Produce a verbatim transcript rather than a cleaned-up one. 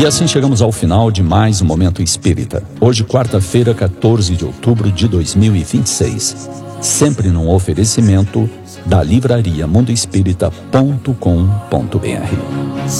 E assim chegamos ao final de mais um Momento Espírita. Hoje, quarta-feira, quatorze de outubro de dois mil e vinte e seis. Sempre num oferecimento da livraria mundo espírita ponto com ponto br.